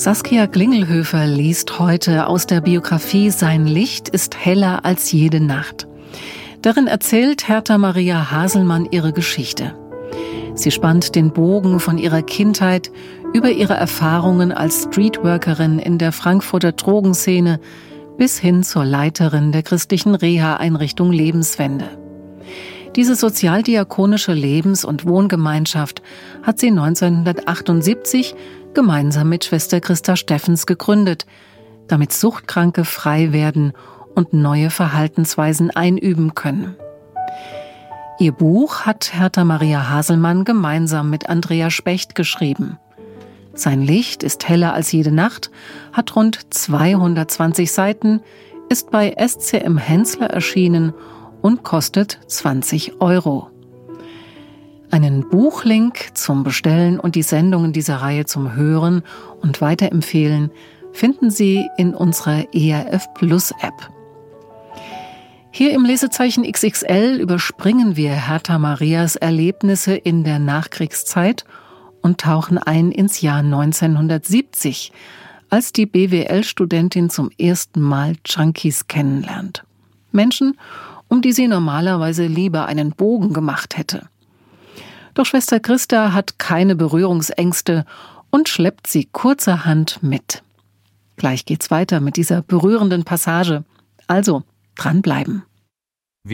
Saskia Glingelhöfer liest heute aus der Biografie »Sein Licht ist heller als jede Nacht«. Darin erzählt Hertha Maria Haselmann ihre Geschichte. Sie spannt den Bogen von ihrer Kindheit über ihre Erfahrungen als Streetworkerin in der Frankfurter Drogenszene bis hin zur Leiterin der christlichen Reha-Einrichtung Lebenswende. Diese sozialdiakonische Lebens- und Wohngemeinschaft hat sie 1978 gemeinsam mit Schwester Christa Steffens gegründet, damit Suchtkranke frei werden und neue Verhaltensweisen einüben können. Ihr Buch hat Hertha Maria Haselmann gemeinsam mit Andrea Specht geschrieben. Sein Licht ist heller als jede Nacht, hat rund 220 Seiten, ist bei SCM Hensler erschienen und kostet 20 €. Einen Buchlink zum Bestellen und die Sendungen dieser Reihe zum Hören und Weiterempfehlen finden Sie in unserer ERF Plus App. Hier im Lesezeichen XXL überspringen wir Hertha Marias Erlebnisse in der Nachkriegszeit und tauchen ein ins Jahr 1970, als die BWL-Studentin zum ersten Mal Junkies kennenlernt. Menschen, um die sie normalerweise lieber einen Bogen gemacht hätte. Doch Schwester Christa hat keine Berührungsängste und schleppt sie kurzerhand mit. Gleich geht's weiter mit dieser berührenden Passage. Also, dranbleiben.